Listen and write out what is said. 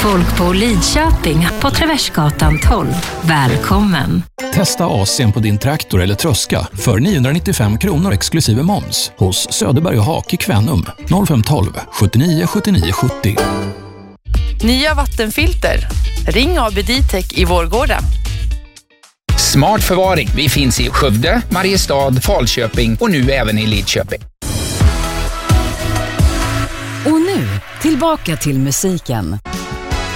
Folk på Lidköping på Traversgatan 12. Välkommen! Testa AC:n på din traktor eller tröska för 995 kronor exklusive moms hos Söderberg och Hak i Kvänum 0512 79 79 70. Nya vattenfilter. Ring AB Ditec i Vårgårda. Smart förvaring. Vi finns i Skövde, Mariestad, Falköping och nu även i Lidköping. Och nu, tillbaka till musiken.